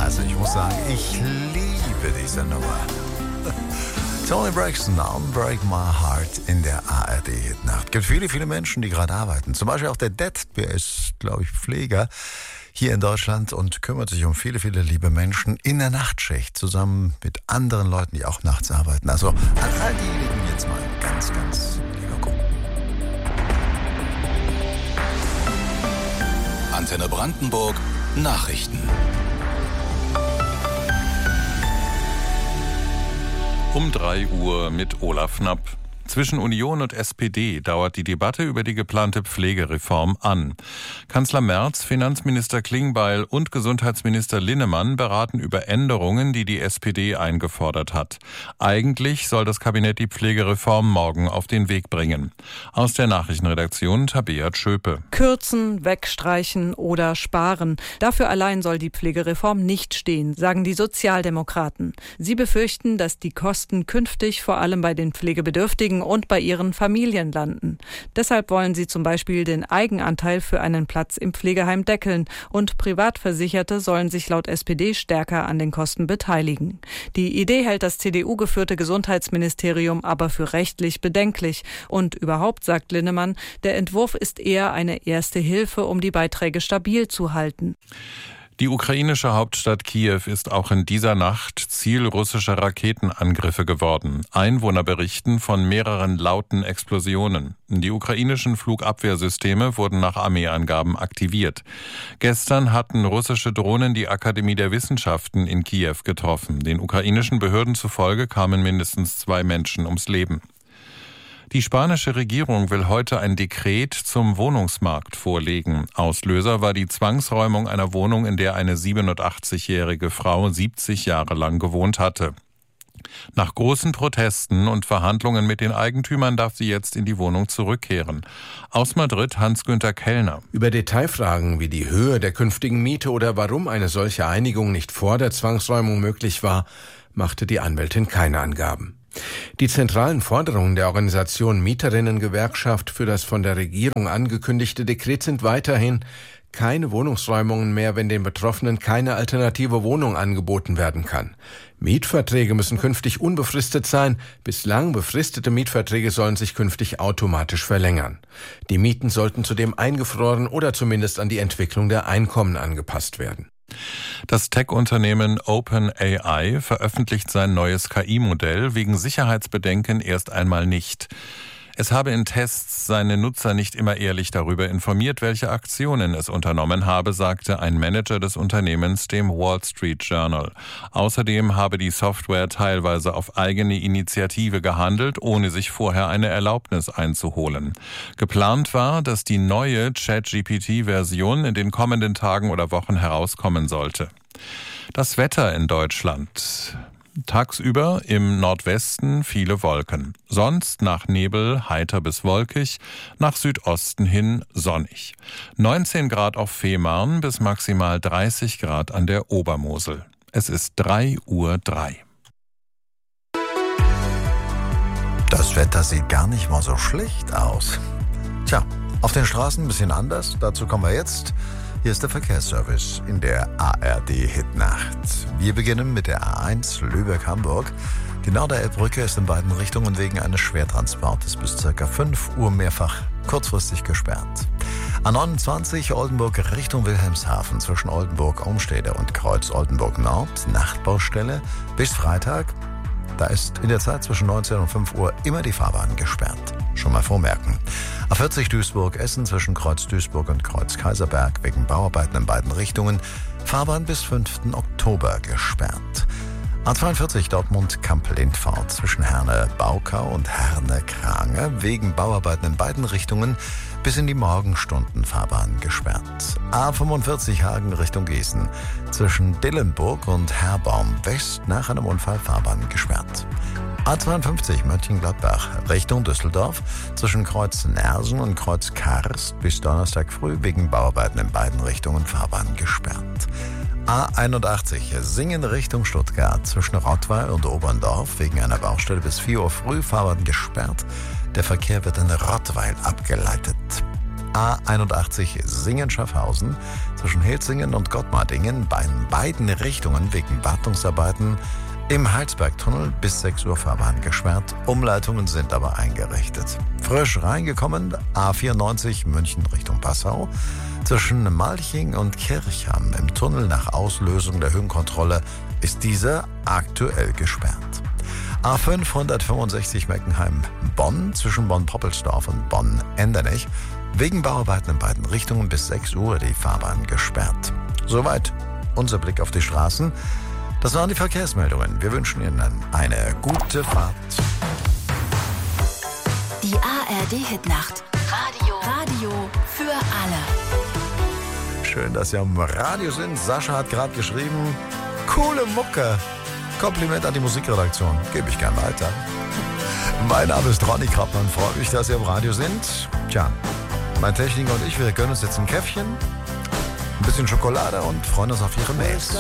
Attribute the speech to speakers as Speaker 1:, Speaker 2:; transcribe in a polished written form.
Speaker 1: Also ich muss sagen, ich liebe diese Nummer. Toni Braxton, Unbreak My Heart in der ARD-Hitnacht. Es gibt viele, viele Menschen, die gerade arbeiten. Zum Beispiel auch der Dad, der ist, glaube ich, Pfleger hier in Deutschland und kümmert sich um viele, viele liebe Menschen in der Nachtschicht, zusammen mit anderen Leuten, die auch nachts arbeiten. Also an all diejenigen jetzt mal ganz, ganz lieber Gruß.
Speaker 2: Antenne Brandenburg Nachrichten.
Speaker 3: Um 3 Uhr mit Olaf Knapp. Zwischen Union und SPD dauert die Debatte über die geplante Pflegereform an. Kanzler Merz, Finanzminister Klingbeil und Gesundheitsminister Linnemann beraten über Änderungen, die die SPD eingefordert hat. Eigentlich soll das Kabinett die Pflegereform morgen auf den Weg bringen. Aus der Nachrichtenredaktion Tabea Schöpe.
Speaker 4: Kürzen, wegstreichen oder sparen. Dafür allein soll die Pflegereform nicht stehen, sagen die Sozialdemokraten. Sie befürchten, dass die Kosten künftig vor allem bei den Pflegebedürftigen und bei ihren Familien landen. Deshalb wollen sie zum Beispiel den Eigenanteil für einen Platz im Pflegeheim deckeln und Privatversicherte sollen sich laut SPD stärker an den Kosten beteiligen. Die Idee hält das CDU-geführte Gesundheitsministerium aber für rechtlich bedenklich. Und überhaupt, sagt Linnemann, der Entwurf ist eher eine erste Hilfe, um die Beiträge stabil zu halten.
Speaker 3: Die ukrainische Hauptstadt Kiew ist auch in dieser Nacht Ziel russischer Raketenangriffe geworden. Einwohner berichten von mehreren lauten Explosionen. Die ukrainischen Flugabwehrsysteme wurden nach Armeeangaben aktiviert. Gestern hatten russische Drohnen die Akademie der Wissenschaften in Kiew getroffen. Den ukrainischen Behörden zufolge kamen mindestens 2 Menschen ums Leben. Die spanische Regierung will heute ein Dekret zum Wohnungsmarkt vorlegen. Auslöser war die Zwangsräumung einer Wohnung, in der eine 87-jährige Frau 70 Jahre lang gewohnt hatte. Nach großen Protesten und Verhandlungen mit den Eigentümern darf sie jetzt in die Wohnung zurückkehren. Aus Madrid Hans-Günther Kellner.
Speaker 5: Über Detailfragen wie die Höhe der künftigen Miete oder warum eine solche Einigung nicht vor der Zwangsräumung möglich war, machte die Anwältin keine Angaben. Die zentralen Forderungen der Organisation Mieterinnengewerkschaft für das von der Regierung angekündigte Dekret sind weiterhin: keine Wohnungsräumungen mehr, wenn den Betroffenen keine alternative Wohnung angeboten werden kann. Mietverträge müssen künftig unbefristet sein. Bislang befristete Mietverträge sollen sich künftig automatisch verlängern. Die Mieten sollten zudem eingefroren oder zumindest an die Entwicklung der Einkommen angepasst werden.
Speaker 3: Das Tech-Unternehmen OpenAI veröffentlicht sein neues KI-Modell wegen Sicherheitsbedenken erst einmal nicht. Es habe in Tests seine Nutzer nicht immer ehrlich darüber informiert, welche Aktionen es unternommen habe, sagte ein Manager des Unternehmens dem Wall Street Journal. Außerdem habe die Software teilweise auf eigene Initiative gehandelt, ohne sich vorher eine Erlaubnis einzuholen. Geplant war, dass die neue ChatGPT-Version in den kommenden Tagen oder Wochen herauskommen sollte. Das Wetter in Deutschland. Tagsüber im Nordwesten viele Wolken. Sonst nach Nebel heiter bis wolkig, nach Südosten hin sonnig. 19 Grad auf Fehmarn bis maximal 30 Grad an der Obermosel. Es ist 3:03 Uhr.
Speaker 1: Das Wetter sieht gar nicht mal so schlecht aus. Tja, auf den Straßen ein bisschen anders. Dazu kommen wir jetzt. Hier ist der Verkehrsservice in der ARD-Hitnacht. Wir beginnen mit der A1 Lübeck-Hamburg. Die Norderelbbrücke ist in beiden Richtungen wegen eines Schwertransportes bis ca. 5 Uhr mehrfach kurzfristig gesperrt. A29 Oldenburg Richtung Wilhelmshaven zwischen Oldenburg-Umstede und Kreuz Oldenburg Nord, Nachtbaustelle bis Freitag. Da ist in der Zeit zwischen 19 und 5 Uhr immer die Fahrbahn gesperrt. Schon mal vormerken. A40 Duisburg-Essen zwischen Kreuz Duisburg und Kreuz Kaiserberg wegen Bauarbeiten in beiden Richtungen. Fahrbahn bis 5. Oktober gesperrt. A42 Dortmund-Kamp-Lindfort zwischen Herne-Baukau und Herne-Krange wegen Bauarbeiten in beiden Richtungen bis in die Morgenstunden Fahrbahn gesperrt. A45 Hagen Richtung Gießen zwischen Dillenburg und Herbaum West nach einem Unfall Fahrbahn gesperrt. A52 Mönchengladbach Richtung Düsseldorf zwischen Kreuz Nersen und Kreuz Karst bis Donnerstag früh wegen Bauarbeiten in beiden Richtungen Fahrbahn gesperrt. A81 Singen Richtung Stuttgart zwischen Rottweil und Oberndorf wegen einer Baustelle bis 4 Uhr früh Fahrbahn gesperrt. Der Verkehr wird in Rottweil abgeleitet. A81 Singen-Schaffhausen zwischen Hilzingen und Gottmardingen in beiden Richtungen wegen Wartungsarbeiten im Heilsbergtunnel bis 6 Uhr Fahrbahn gesperrt. Umleitungen sind aber eingerichtet. Frisch reingekommen, A94 München Richtung Passau. Zwischen Malching und Kirchham im Tunnel nach Auslösung der Höhenkontrolle ist dieser aktuell gesperrt. A565 Meckenheim-Bonn zwischen Bonn-Poppelsdorf und Bonn-Endernich. Wegen Bauarbeiten in beiden Richtungen bis 6 Uhr die Fahrbahn gesperrt. Soweit unser Blick auf die Straßen. Das waren die Verkehrsmeldungen. Wir wünschen Ihnen eine gute Fahrt.
Speaker 6: Die ARD-Hitnacht. Radio für alle.
Speaker 1: Schön, dass Sie am Radio sind. Sascha hat gerade geschrieben, coole Mucke. Kompliment an die Musikredaktion. Gebe ich gern weiter. Mein Name ist Ronny Krappmann. Freue mich, dass Sie am Radio sind. Tja, mein Techniker und ich, wir gönnen uns jetzt ein Käffchen, ein bisschen Schokolade und freuen uns auf Ihre Mails.